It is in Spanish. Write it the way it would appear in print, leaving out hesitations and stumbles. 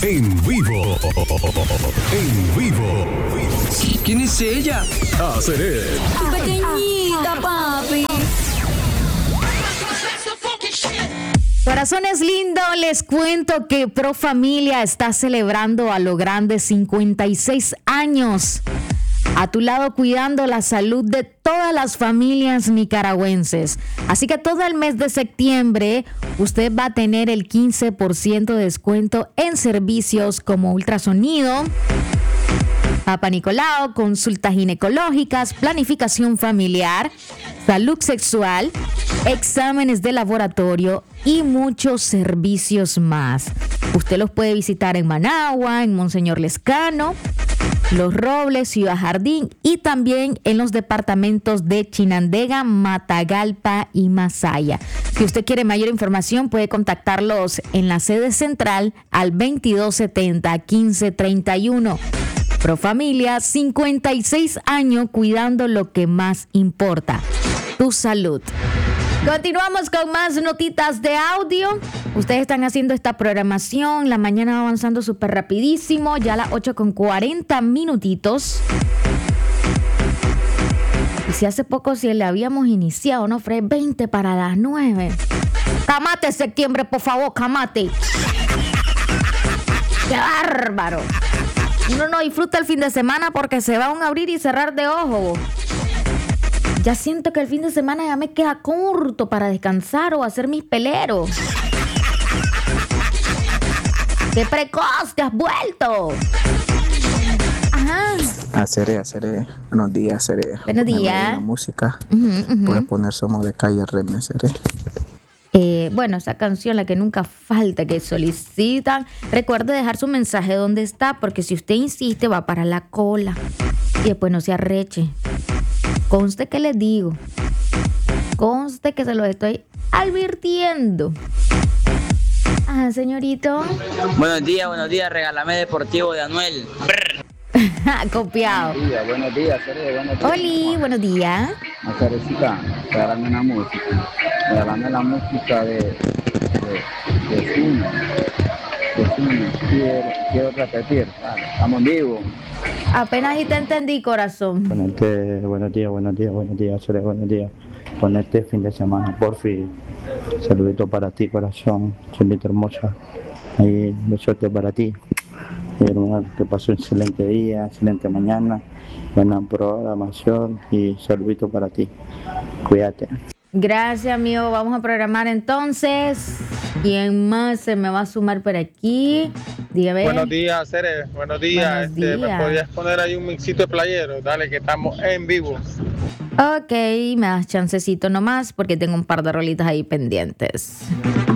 En vivo. En vivo. ¿Quién es ella? Seré. Pequeñita, papi. Corazones lindos, les cuento que Profamilia está celebrando a lo grande 56 años. A tu lado cuidando la salud de todas las familias nicaragüenses. Así que todo el mes de septiembre usted va a tener el 15% de descuento en servicios como ultrasonido, Papa Nicolau, consultas ginecológicas, planificación familiar, salud sexual, exámenes de laboratorio y muchos servicios más. Usted los puede visitar en Managua, en Monseñor Lescano, Los Robles, Ciudad Jardín y también en los departamentos de Chinandega, Matagalpa y Masaya. Si usted quiere mayor información, puede contactarlos en la sede central al 2270-1531. Profamilia, 56 años cuidando lo que más importa, tu salud. Continuamos con más notitas de audio. Ustedes están haciendo esta programación. La mañana va avanzando súper rapidísimo. Ya a las 8:40. Y si hace poco si le habíamos iniciado, ¿no, Fred? 20 para las 9. Camate septiembre, por favor, camate. ¡Qué bárbaro! Uno no disfruta el fin de semana porque se va a un abrir y cerrar de ojos. Ya siento que el fin de semana ya me queda corto para descansar o hacer mis peleros. ¡Qué precoz te has vuelto! Ajá. Seré. Buenos días, Seré. Buenos días. La música. Puedes poner Somos de Calle René, Seré. Bueno, esa canción, la que nunca falta, que solicitan. Recuerde dejar su mensaje donde está, porque si usted insiste va para la cola. Y después no se arreche. Conste que les digo. Conste que se lo estoy advirtiendo. Ajá, señorito. Buenos días, regálame Deportivo de Anuel. Copiado. Buenos días, Seré, buenos días. Oli, buenos días. Cerecita, regálame la música. Regálame la música de Zuno. Quiero repetir. Vale, estamos vivos. Apenas ahí te entendí, corazón. Buenos días, Seré, buenos días. Con este fin de semana, por fin. Saludito para ti, corazón. Saludito hermosa. Ahí, besote para ti. Hermano, que pasó un excelente día, excelente mañana. Buena programación y saludito para ti. Cuídate. Gracias, amigo. Vamos a programar entonces. ¿Quién más se me va a sumar por aquí? Dígame. Buenos días, Cere. Buenos días. ¿Me podrías poner ahí un mixito de playero? Dale, que estamos en vivo. Ok, me das chancecito nomás porque tengo un par de rolitas ahí pendientes.